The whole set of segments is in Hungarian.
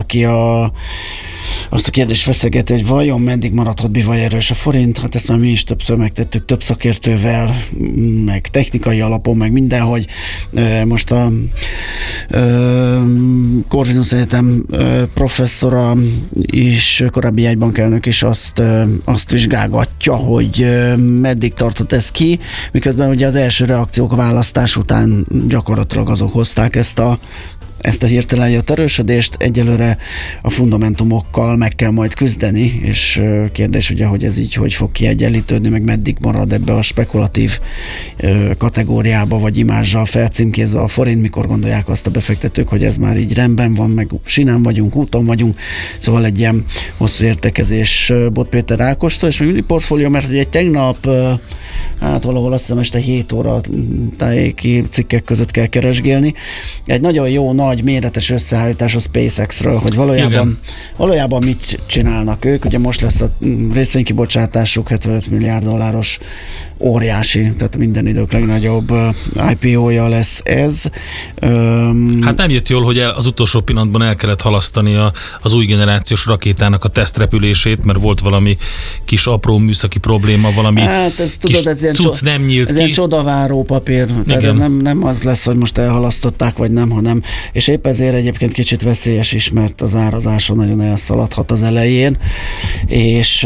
valaki azt a kérdést feszegeti, hogy vajon meddig maradhat bivaj erős a forint, hát ezt már mi is többször megtettük, több szakértővel, meg technikai alapon, meg mindenhogy. Most a Corvinus Egyetem professzora és korábbi jegybankelnök is azt vizsgálgatja, hogy meddig tartott ez ki, miközben ugye az első reakciók a választás után gyakorlatilag azok hozták ezt a hirtelen jött erősödést. Egyelőre a fundamentumokkal meg kell majd küzdeni, és kérdés ugye, hogy ez így hogy fog kiegyenlítődni, meg meddig marad ebbe a spekulatív kategóriába, vagy imázsal felcímkézve a forint, mikor gondolják azt a befektetők, hogy ez már így rendben van, meg sinán vagyunk, úton vagyunk, szóval egy ilyen hosszú értekezés Bot Péter Ákostól, és még mindig portfólió, mert ugye tegnap hát valahol azt hiszem este 7 óra tájéki cikkek között kell keresgélni. Egy nagyon jó, nagy, méretes összeállítás a SpaceX-ről, hogy valójában mit csinálnak ők. Ugye most lesz a részvénykibocsátásuk, $75 milliárd, óriási, tehát minden idők legnagyobb IPO-ja lesz ez. Hát nem jött jól, hogy az utolsó pillanatban el kellett halasztani az új generációs rakétának a tesztrepülését, mert volt valami kis apró műszaki probléma, valami hát ez, kis tudod, ez cucc nem nyílt ki. Ez ilyen csodaváró papír, tehát ez nem az lesz, hogy most elhalasztották, vagy nem, hanem, és épp ezért egyébként kicsit veszélyes is, mert az árazása nagyon elszaladhat az elején, és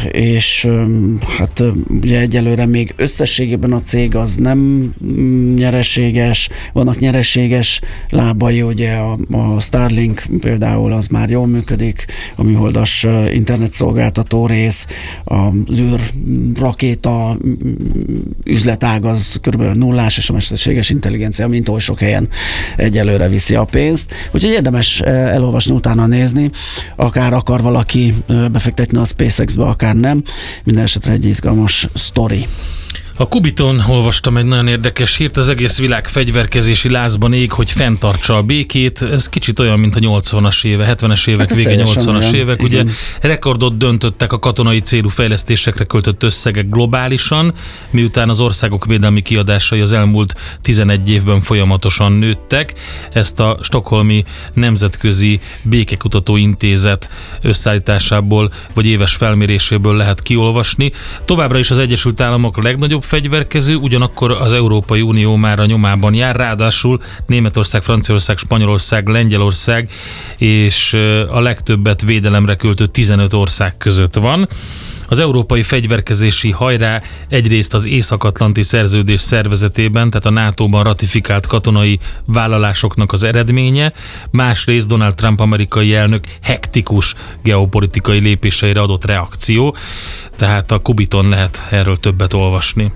hát ugye egyelőre még összességében a cég az nem nyereséges, vannak nyereséges lábai, ugye a Starlink például az már jól működik, a műholdas internetszolgáltató rész, az űrrakéta üzletág az kb. Nullás, és a mesterséges intelligencia, mint oly sok helyen egyelőre viszi a pénzt. Úgyhogy érdemes elolvasni, utána nézni, akár akar valaki befektetni a SpaceX-be, akár nem. Minden esetre egy izgalmas sztori. A Kubiton olvastam egy nagyon érdekes hírt, az egész világ fegyverkezési lázban ég, hogy fenntartsa a békét. Ez kicsit olyan, mint a 80-as éve, 70-es évek, vége 80-as évek. Ugye rekordot döntöttek a katonai célú fejlesztésekre költött összegek globálisan, miután az országok védelmi kiadásai az elmúlt 11 évben folyamatosan nőttek. Ezt a Stockholmi Nemzetközi Békekutató Intézet összeállításából vagy éves felméréséből lehet kiolvasni. Továbbra is az Egyesült Államok a legnagyobb fegyverkező, ugyanakkor az Európai Unió már a nyomában jár, ráadásul Németország, Franciaország, Spanyolország, Lengyelország és a legtöbbet védelemre költő 15 ország között van. Az európai fegyverkezési hajrá egyrészt az Észak-Atlanti Szerződés szervezetében, tehát a NATO-ban ratifikált katonai vállalásoknak az eredménye, másrészt Donald Trump amerikai elnök hektikus geopolitikai lépéseire adott reakció, tehát a Kubiton lehet erről többet olvasni.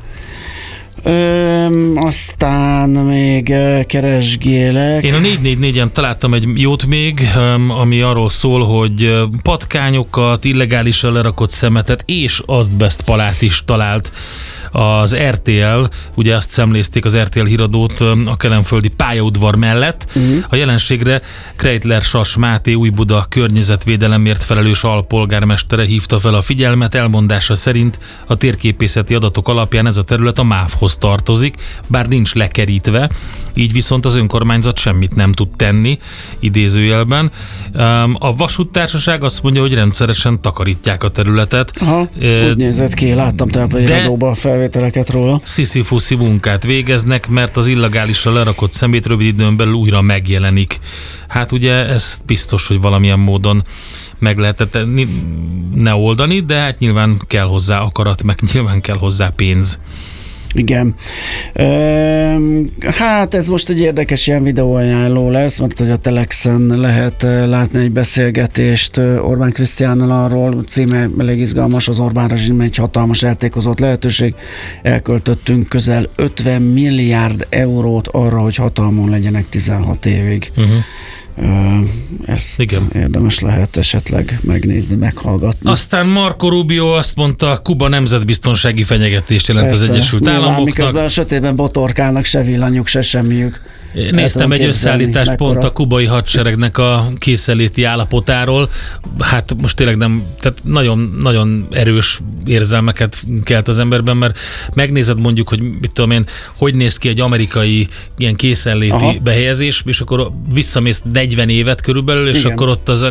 Aztán még keresgélek. Én a 444-en találtam egy jót még, ami arról szól, hogy patkányokat, illegálisan lerakott szemetet és azbesztpalát is talált az RTL, ugye azt szemlézték az RTL híradót a kelenföldi pályaudvar mellett. A jelenségre Kreitler Sas Máté Újbuda környezetvédelemért felelős alpolgármestere hívta fel a figyelmet. Elmondása szerint a térképészeti adatok alapján ez a terület a MÁV-hoz tartozik, bár nincs lekerítve, így viszont az önkormányzat semmit nem tud tenni, idézőjelben. A vasúttársaság azt mondja, hogy rendszeresen takarítják a területet. Aha, úgy nézett ki, láttam tehát a híradóban a felvételeket róla. Sziszi-fuszi munkát végeznek, mert az illegálisan lerakott szemét rövid időn belül újra megjelenik. Hát ugye ez biztos, hogy valamilyen módon meg lehetett ne oldani, de hát nyilván kell hozzá akarat, meg nyilván kell hozzá pénz. Igen. Hát ez most egy érdekes ilyen videóajánló lesz, mert hogy a Telexen lehet látni egy beszélgetést Orbán Krisztiánnal arról, címe elég izgalmas, az Orbán rezsim egy hatalmas eltékozott lehetőség. Elköltöttünk közel 50 milliárd eurót arra, hogy hatalmon legyenek 16 évig. Ezt igen. Érdemes lehet esetleg megnézni, meghallgatni. Aztán Marco Rubio azt mondta, Kuba nemzetbiztonsági fenyegetést jelent. Persze, az Egyesült Államoknak. Miközben a sötétben botorkálnak, se villanyuk, se semmiük. Néztem egy összeállítást pont a kubai hadseregnek a készenléti állapotáról. Hát most tényleg nem, tehát nagyon, nagyon erős érzelmeket kelt az emberben, mert megnézed mondjuk, hogy mit tudom én, hogy néz ki egy amerikai ilyen készenléti behelyezés, és akkor visszamész 40 évet körülbelül, és igen. Akkor ott az